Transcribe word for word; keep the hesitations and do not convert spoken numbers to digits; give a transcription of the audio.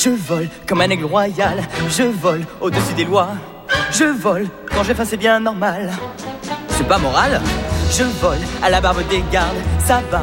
Je vole comme un aigle royal. Je vole au-dessus des lois. Je vole quand j'ai faim, c'est bien normal. C'est pas moral. Je vole à la barbe des gardes. Ça va